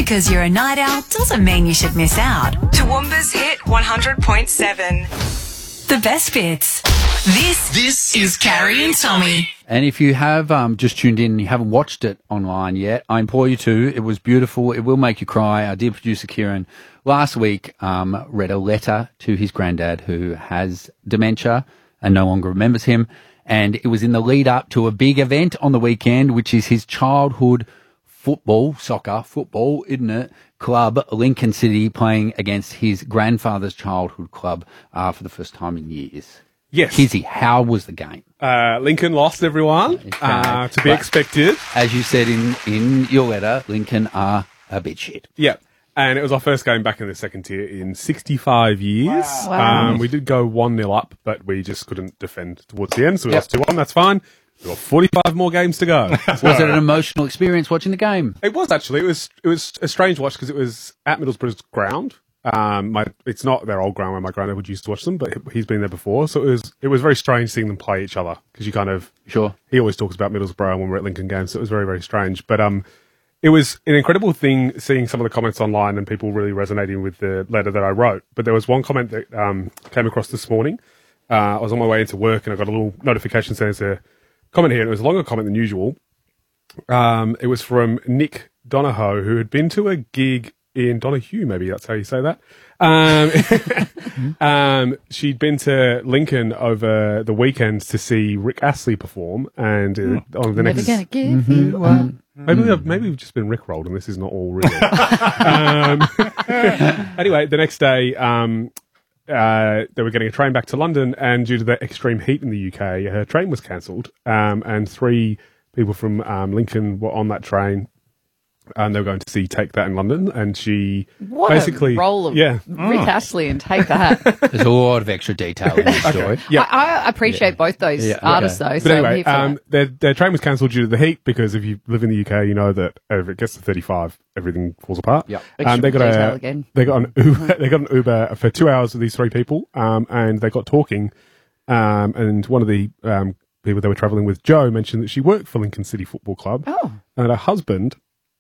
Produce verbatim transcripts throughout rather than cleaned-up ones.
because you're a night owl doesn't mean you should miss out. Toowoomba's Hit one hundred point seven. The best bits. This, this is Carrie and Tommy. And if you have um, just tuned in and you haven't watched it online yet, I implore you to. It was beautiful. It will make you cry. Our dear producer, Kieran, last week um, read a letter to his granddad who has dementia and no longer remembers him. And it was in the lead up to a big event on the weekend, which is his childhood football, soccer, football, isn't it, club, Lincoln City, playing against his grandfather's childhood club uh, for the first time in years. Yes. Kizzy, how was the game? Uh, Lincoln lost, everyone, Okay. uh, to be But expected. As you said in, in your letter, Lincoln are a bit shit. Yeah. And it was our first game back in the second tier in sixty-five years. Wow. Um, we did go one nil up, but we just couldn't defend towards the end, so we Yep. lost two one. That's fine. We've got forty-five more games to go. Was it an emotional experience watching the game? It was actually. It was it was a strange watch because it was at Middlesbrough's ground. Um, my it's not their old ground where my granddad would used to watch them, but he's been there before. So it was it was very strange seeing them play each other because you kind of Sure. He always talks about Middlesbrough when we're at Lincoln games, so it was very very strange. But um, it was an incredible thing seeing some of the comments online and people really resonating with the letter that I wrote. But there was one comment that um came across this morning. Uh, I was on my way into work and I got a little notification saying there's a comment here, and it was a longer comment than usual. Um, it was from Nick Donahoe, who had been to a gig in Donahue, maybe that's how you say that. Um, um, she'd been to Lincoln over the weekend to see Rick Astley perform, and uh, on the Never next, gonna give you up. maybe we've, maybe we've just been rickrolled, and this is not all real. um, anyway, the next day, um, uh, they were getting a train back to London, and due to the extreme heat in the U K, her train was cancelled, um, and three people from um, Lincoln were on that train. And they were going to see Take That in London, and she What basically a role of yeah, Rick Astley and Take That. There's a lot of extra detail in this story. yeah. I, I appreciate both those Yeah, artists, okay. though. But So I'm anyway, here for um, that. their their train was cancelled due to the heat because if you live in the U K, you know that if it gets to thirty-five, everything falls apart. Yep. Um, Extra they got detail a again. they got an Uber, they got an Uber for two hours with these three people, um, and they got talking, um, and one of the um, people they were travelling with, Joe, mentioned that she worked for Lincoln City Football Club, Oh. and her husband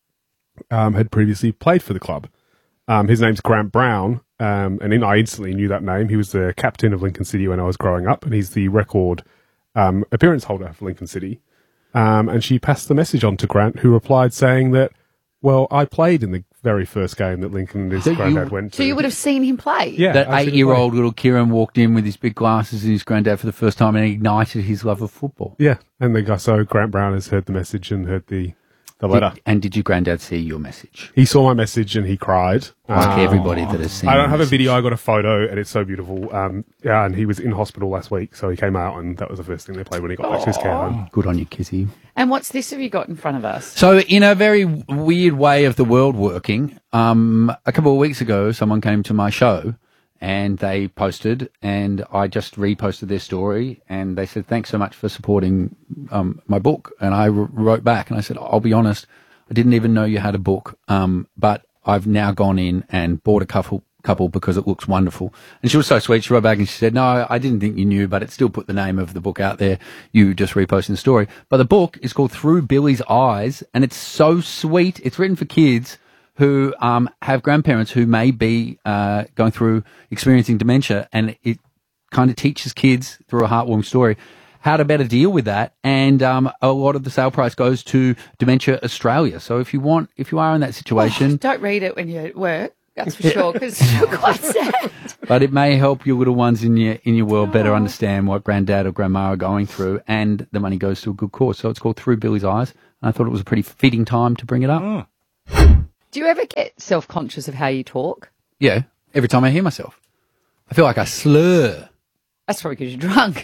um, had previously played for the club. Um, his name's Grant Brown, um, and in, I instantly knew that name. He was the captain of Lincoln City when I was growing up, and he's the record um, appearance holder for Lincoln City. Um, and she passed the message on to Grant, who replied saying that, well, I played in the very first game that Lincoln and his So you- granddad went to. So you would have seen him play? yeah, That I've seen him eight-year-old play. little Kieran walked in with his big glasses and his granddad for the first time and ignited his love of football. Yeah, and the guy, so Grant Brown has heard the message and heard the, the letter. Did, and did your granddad see your message? He saw my message and he cried. Like Um, everybody that has seen I don't your have a message. video. I got a photo, and it's so beautiful. Um, yeah, and he was in hospital last week, so he came out, and that was the first thing they played when he got back to his care home. Good on you, Kizzy. And what's this have you got in front of us? So, in a very weird way of the world working, um, a couple of weeks ago, someone came to my show and they posted, and I just reposted their story, and they said, "Thanks so much for supporting um, my book." And I w- wrote back, and I said, "I'll be honest, I didn't even know you had a book, um, but I've now gone in and bought a couple." couple because it looks wonderful." And she was so sweet. She wrote back and she said, "No, I didn't think you knew, but it still put the name of the book out there. You just reposting the story." But the book is called Through Billy's Eyes, and it's so sweet. It's written for kids who um, have grandparents who may be uh, going through experiencing dementia, and it kind of teaches kids through a heartwarming story how to better deal with that. And um, a lot of the sale price goes to Dementia Australia. So if you want, if you are in that situation, Don't read it when you're at work. That's for sure, because you're quite sad. but it may help your little ones in your in your world better understand what granddad or grandma are going through, and the money goes to a good cause. So it's called Through Billy's Eyes. And I thought it was a pretty fitting time to bring it up. Do you ever get self-conscious of how you talk? Yeah, every time I hear myself, I feel like I slur. That's probably because you're drunk.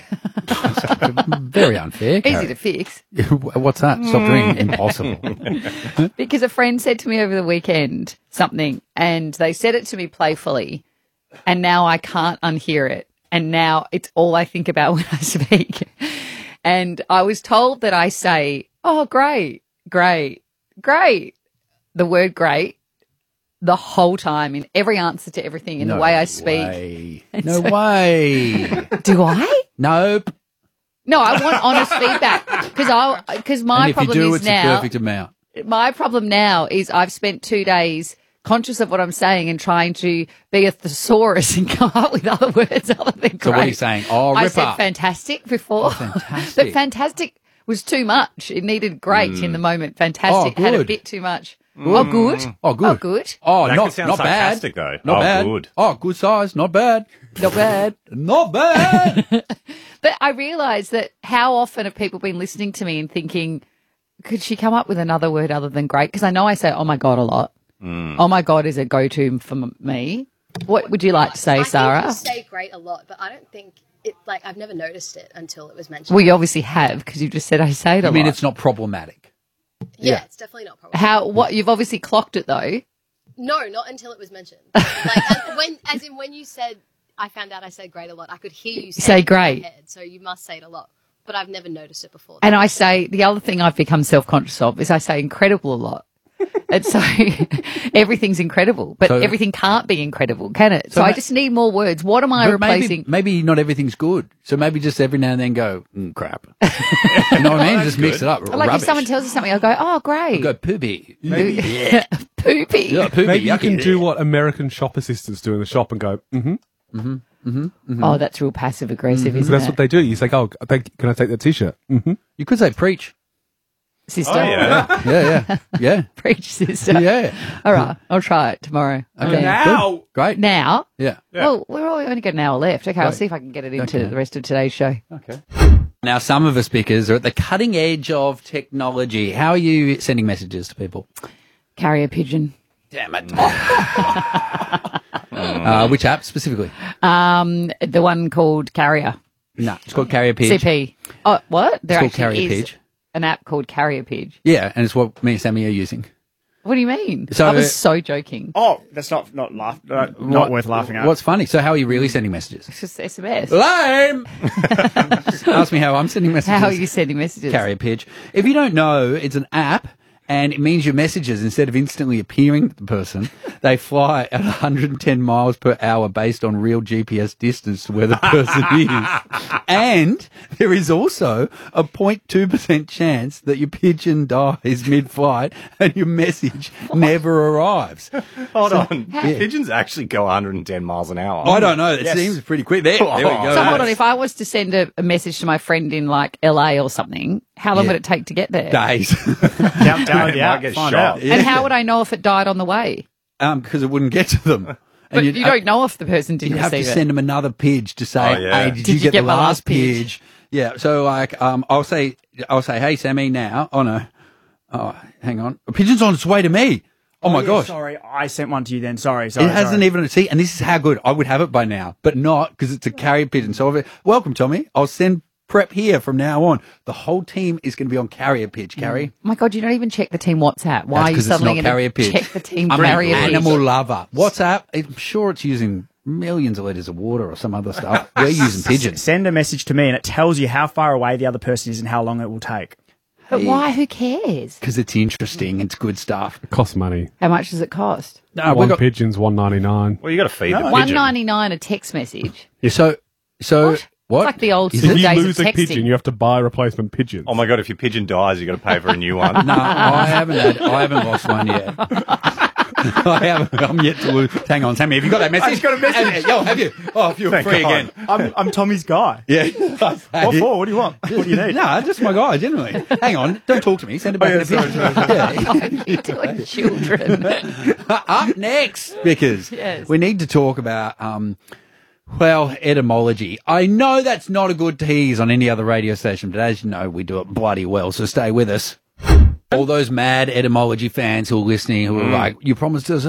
Very unfair. Easy to fix. to. What's that? Stop doing impossible. Because a friend said to me over the weekend something, and they said it to me playfully, and now I can't unhear it. And now it's all I think about when I speak. And I was told that I say, "Oh, great, great, great," the word great, the whole time in every answer to everything in No the way I speak. way. No way. Do I? Nope. No, I want honest feedback because I because my And if you problem do, is it's now. a perfect amount. My problem now is I've spent two days conscious of what I'm saying and trying to be a thesaurus and come up with other words other than great. So what are you saying? Oh, ripper. I said fantastic before. Oh, fantastic. But fantastic was too much. It needed great mm. in the moment. Fantastic oh, had a bit too much. Mm. Oh, good. Oh, good. Oh, good. Oh, that not, sound not bad. Though. Not oh, bad. Good. Oh, good size. Not bad. Not bad. Not bad. But I realise that how often have people been listening to me and thinking, could she come up with another word other than great? Because I know I say, oh, my God, a lot. Mm. Oh, my God is a go-to for me. What would you like to say, I Sarah? I think you say great a lot, but I don't think it, like, I've never noticed it until it was mentioned. Well, you obviously have because you just said I say it a I mean, lot. it's not problematic. Yeah, yeah, it's definitely not problematic. How, what, you've obviously clocked it, though. No, not until it was mentioned. Like, as, when, as in when you said, I found out I said great a lot, I could hear you say, say it great. in my head, so you must say it a lot. But I've never noticed it before. And I say, the other thing I've become self-conscious of is I say incredible a lot. And so everything's incredible, but so, everything can't be incredible, can it? So, so I just need more words. What am I replacing? Maybe, maybe not everything's good. So maybe just every now and then go, mm, crap. You know what I mean? Oh, just good. mix it up. Like rubbish. If someone tells us something, I'll go, oh, great. I'll go poopy. Maybe. Yeah. Poopy. Yeah, poopy. Maybe you can yeah. do what American shop assistants do in the shop and go, mm-hmm. Mm-hmm. Mm-hmm. Mm-hmm. Oh, that's real passive aggressive, mm-hmm. isn't that's it? That's what they do. You say, oh, can I take that T-shirt? Mm-hmm. You could say preach. Sister. Oh, yeah. yeah, yeah, yeah. Preach, sister. Yeah. All right, I'll try it tomorrow. Okay. Now. Good. Great. Now? Yeah. yeah. Well, we're only got an hour left. Okay, Right. I'll see if I can get it into Okay. the rest of today's show. Okay. Now, some of us speakers are at the cutting edge of technology. How are you sending messages to people? Carrier pigeon. Damn it. uh, which app specifically? Um, the one called Carrier. No, it's called Carrier Pidge. C P. Oh, what? There It's called actually Carrier is Pidge. an app called Carrier Pidge. Yeah, and it's what me and Sammy are using. What do you mean? So- I was so joking. Oh, that's not not laugh, uh, not What- worth laughing at. What's funny? So how are you really sending messages? It's just S M S. Lame! Ask me how I'm sending messages. How are you sending messages? Carrier Pidge. If you don't know, it's an app, and it means your messages, instead of instantly appearing to the person, they fly at one hundred ten miles per hour based on real G P S distance to where the person is. And there is also a zero point two percent chance that your pigeon dies mid-flight and your message never arrives. Hold on. Yeah. Pigeons actually go one hundred ten miles an hour. I don't know. It Yes. seems pretty quick. There, there we go. So hold on, if I was to send a, a message to my friend in like L A or something, how long Yeah. would it take to get there? Days. Down, down Might the app, get find shot. out. Yeah. And how would I know if it died on the way? Um, because it wouldn't get to them. But you'd- you don't know if the person didn't You have to receive it. send them another pidge to say, Oh, yeah. "Hey, did, Did you, get, the my last last pidge?" pidge?" Yeah. So like, um, I'll say, I'll say, "Hey, Sammy, now." Oh no. Oh, hang on. A pigeon's on its way to me. Oh, my yeah, gosh. Sorry, I sent one to you then. Sorry, sorry. It hasn't sorry. even see, and this is how good I would have it by now, but not because it's a carrier pigeon. So, I've, welcome, Tommy. I'll send prep here from now on. The whole team is going to be on Carrier Pidge. Carrie, Oh my God, you don't even check the team WhatsApp. Why That's are you 'cause it's suddenly not going Carrier to Pidge. check the team I'm Carrier an Pidge? animal lover. WhatsApp, I'm sure it's using millions of litres of water or some other stuff. We're using pigeons. Send a message to me and it tells you how far away the other person is and how long it will take. But why? Who cares? Because it's interesting. It's good stuff. It costs money. How much does it cost? No, One got, pigeon's one ninety nine. Well, you got to feed the One pigeon. ninety nine a text message. so, so What? what? It's like the old Is school If you days lose of a texting. pigeon, you have to buy replacement pigeons. Oh my god! If your pigeon dies, you got to pay for a new one. No, I haven't had, I haven't lost one yet. I haven't. I'm yet to lose. Hang on, Sammy. Have you got that message? I just got a message. Have, yo, have you? Oh, if you're Thank free God. again. I'm, I'm Tommy's guy. Yeah. What for? What do you want? What do you need? No, just my guy, genuinely. Hang on. Don't talk to me. Send it back Oh, yeah, in a sorry, picture. You're doing children. Up next, Vickers. Yes. We need to talk about, um, well, etymology. I know that's not a good tease on any other radio station, but as you know, we do it bloody well, so stay with us. All those mad etymology fans who are listening who are like, you promised us